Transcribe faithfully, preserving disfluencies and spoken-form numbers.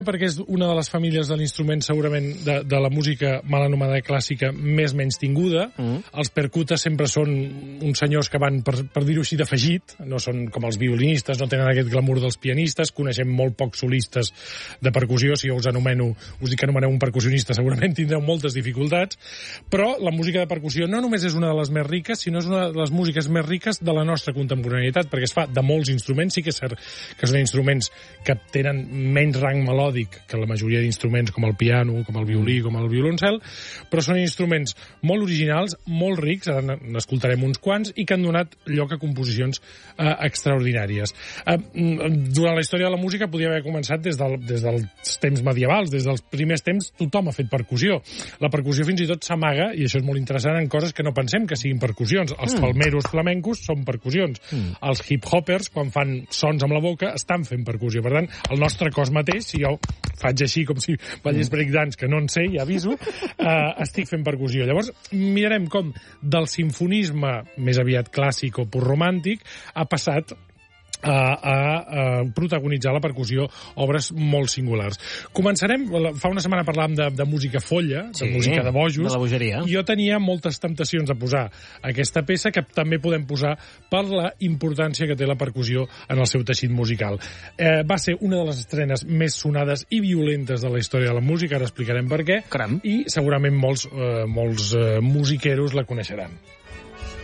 perquè és una de les famílies de l'instrument segurament de, de la música mal anomenada clàssica més menys tinguda. Mm. Els percutes sempre són uns senyors que van, per, per dir-ho així, d'afegit, no són com els violinistes, no tenen aquest glamour dels pianistes, coneixem molt pocs solistes de percussió, si jo us anomeno, us dic que anomeneu un percussionista, segurament tindreu moltes dificultats, però la música de percussió no només és una de les més riques, sinó és una de les músiques més riques de la nostra contemporaneïtat, perquè es fa de molts instruments, sí que és cert que són instruments que tenen menys rang melòdic que la majoria d'instruments com el piano, com el violí, com el violoncel, però són instruments molt originals, molt rics, ara n'escoltarem uns quants, i que han donat lloc a composicions eh, extraordinàries. Eh, durant la història de la música podia haver començat des, del, des dels temps medievals, des dels primers temps tothom ha fet percussió. La percussió fins i tot s'amaga, i això és molt interessant, en coses que no pensem que siguin percussions. Els mm. palmeros flamencos són percussions. Mm. Els hip-hoppers, quan fan sons amb la boca, estan fent percussió. Per tant, el nostre cos mateix, si jo faig així com si ballés breakdance, que no en sé, ja aviso, eh, estic fent percussió. Llavors, mirarem com del simfonisme més aviat clàssic o purromàntic ha passat A, a, a protagonitzar la percussió obres molt singulars. Començarem, fa una setmana parlàvem de, de música folla, de sí, música de bojos, de la bogeria. Jo tenia moltes temptacions a posar aquesta peça, que també podem posar per la importància que té la percussió en el seu teixit musical. Eh, va ser una de les estrenes més sonades i violentes de la història de la música, ara explicarem per què, Caram. I segurament molts, eh, molts eh, musiqueros la coneixeran.